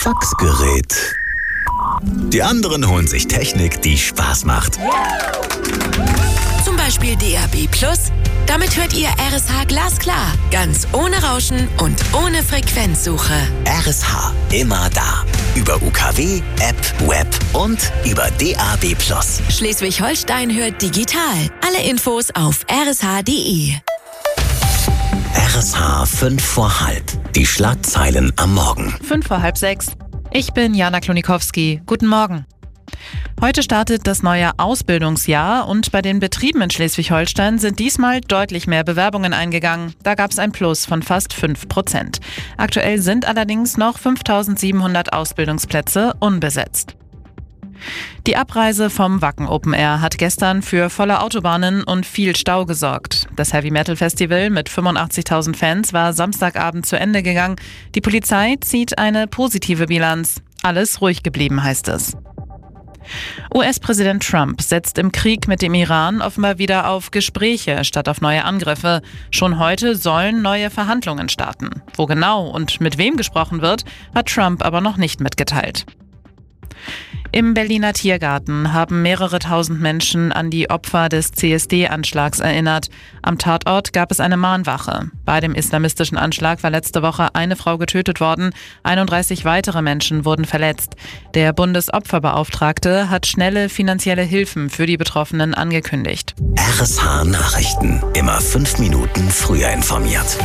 Faxgerät. Die anderen holen sich Technik, die Spaß macht. Zum Beispiel DAB+. Damit hört ihr RSH glasklar, ganz ohne Rauschen und ohne Frequenzsuche. RSH, immer da. Über UKW, App, Web und über DAB+. Schleswig-Holstein hört digital. Alle Infos auf rsh.de. RSH 5 vor halb. Die Schlagzeilen am Morgen. 5 vor halb 6. Ich bin Jana Klonikowski. Guten Morgen. Heute startet das neue Ausbildungsjahr und bei den Betrieben in Schleswig-Holstein sind diesmal deutlich mehr Bewerbungen eingegangen. Da gab es ein Plus von fast 5%. Aktuell sind allerdings noch 5.700 Ausbildungsplätze unbesetzt. Die Abreise vom Wacken Open Air hat gestern für volle Autobahnen und viel Stau gesorgt. Das Heavy Metal Festival mit 85.000 Fans war Samstagabend zu Ende gegangen. Die Polizei zieht eine positive Bilanz. Alles ruhig geblieben, heißt es. US-Präsident Trump setzt im Krieg mit dem Iran offenbar wieder auf Gespräche statt auf neue Angriffe. Schon heute sollen neue Verhandlungen starten. Wo genau und mit wem gesprochen wird, hat Trump aber noch nicht mitgeteilt. Im Berliner Tiergarten haben mehrere tausend Menschen an die Opfer des CSD-Anschlags erinnert. Am Tatort gab es eine Mahnwache. Bei dem islamistischen Anschlag war letzte Woche eine Frau getötet worden, 31 weitere Menschen wurden verletzt. Der Bundesopferbeauftragte hat schnelle finanzielle Hilfen für die Betroffenen angekündigt. RSH Nachrichten. Immer 5 Minuten früher informiert.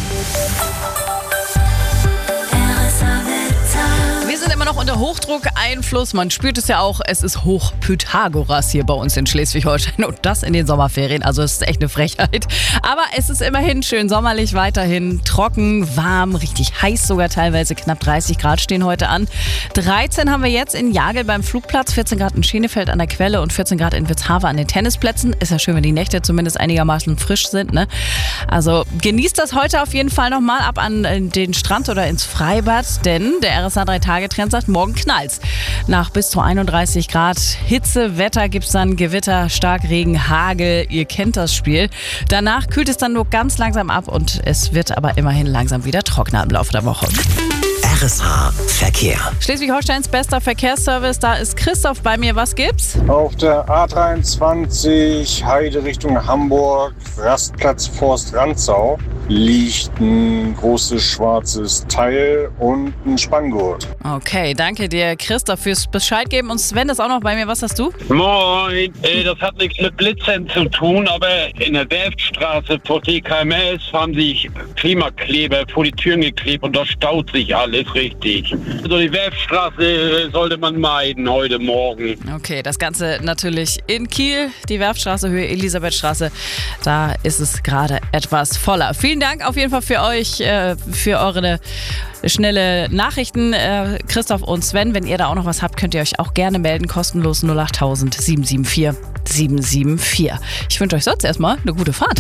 Wir sind immer noch unter Hochdruckeinfluss. Man spürt es ja auch, es ist hoch Pythagoras hier bei uns in Schleswig-Holstein und das in den Sommerferien. Also es ist echt eine Frechheit. Aber es ist immerhin schön sommerlich, weiterhin trocken, warm, richtig heiß sogar teilweise. Knapp 30 Grad stehen heute an. 13 haben wir jetzt in Jagel beim Flugplatz, 14 Grad in Schenefeld an der Quelle und 14 Grad in Witzhaver an den Tennisplätzen. Ist ja schön, wenn die Nächte zumindest einigermaßen frisch sind, ne? Also genießt das heute auf jeden Fall nochmal ab an den Strand oder ins Freibad, denn der RSH 3-Tage-Trend sagt, morgen knallt's. Nach bis zu 31 Grad Hitzewetter gibt's dann Gewitter, Starkregen, Hagel. Ihr kennt das Spiel. Danach kühlt es dann nur ganz langsam ab und es wird aber immerhin langsam wieder trockener im Laufe der Woche. RSH Verkehr. Schleswig-Holsteins bester Verkehrsservice, da ist Christoph bei mir. Was gibt's? Auf der A23 Heide Richtung Hamburg, Rastplatz Forst Rantzau, liegt ein großes schwarzes Teil und ein Spanngurt. Okay, danke dir, Christoph, fürs Bescheid geben. Und Sven ist auch noch bei mir. Was hast du? Moin, das hat nichts mit Blitzern zu tun, aber in der Werftstraße vor TKMS haben sich Klimakleber vor die Türen geklebt und da staut sich alles richtig. Also die Werftstraße sollte man meiden heute Morgen. Okay, das Ganze natürlich in Kiel, die Werftstraße, Höhe Elisabethstraße. Da ist es gerade etwas voller. Vielen Dank auf jeden Fall für euch, für eure schnelle Nachrichten, Christoph und Sven. Wenn ihr da auch noch was habt, könnt ihr euch auch gerne melden. Kostenlos 08000 774 774. Ich wünsche euch sonst erstmal eine gute Fahrt.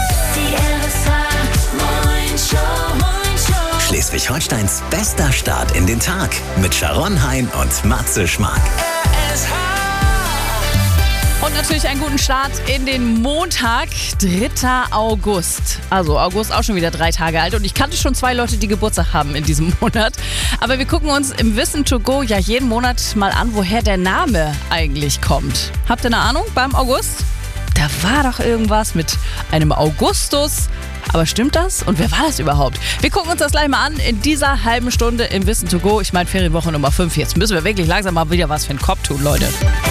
Schleswig-Holsteins bester Start in den Tag mit Sharon Hein und Matze Schmark. Und natürlich einen guten Start in den Montag, 3. August. Also August auch schon wieder 3 Tage alt. Und ich kannte schon 2 Leute, die Geburtstag haben in diesem Monat. Aber wir gucken uns im Wissen to go ja jeden Monat mal an, woher der Name eigentlich kommt. Habt ihr eine Ahnung beim August? Da war doch irgendwas mit einem Augustus. Aber stimmt das? Und wer war das überhaupt? Wir gucken uns das gleich mal an in dieser halben Stunde im Wissen to go. Ich meine Ferienwoche Nummer 5. Jetzt müssen wir wirklich langsam mal wieder was für den Kopf tun, Leute.